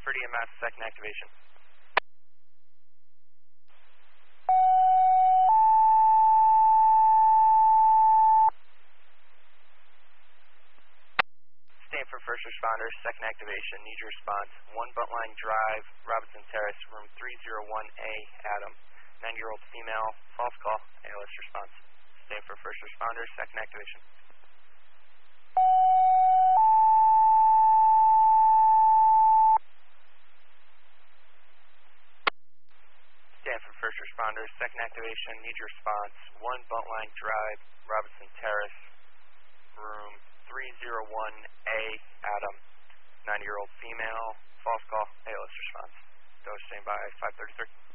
Stanford EMS, second activation. Stanford First Responders, second activation. Need your response. 1 Buntline Drive, Robinson Terrace, room 301A, Adam. 9-year-old female, false call, ALS response. Stanford First Responders, second activation. Stanford First Responders, second activation. Need your response. 1 Buntline Drive, Robinson Terrace, room 301A, Adam. 9-year-old female, false call, ALS response. Go stand by 533.